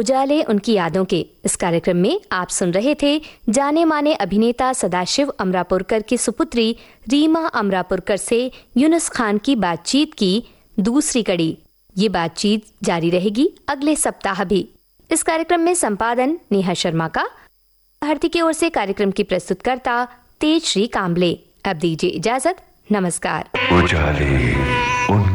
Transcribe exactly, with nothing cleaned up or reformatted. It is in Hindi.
उजाले उनकी यादों के। इस कार्यक्रम में आप सुन रहे थे जाने माने अभिनेता सदाशिव अमरापुरकर की सुपुत्री रीमा अमरापुरकर से यूनुस खान की बातचीत की दूसरी कड़ी। ये बातचीत जारी रहेगी अगले सप्ताह भी। इस कार्यक्रम में संपादन नेहा शर्मा का। भारती की ओर से कार्यक्रम की प्रस्तुतकर्ता तेज श्री कांबले। अब दीजिए इजाजत। नमस्कार। उजाले।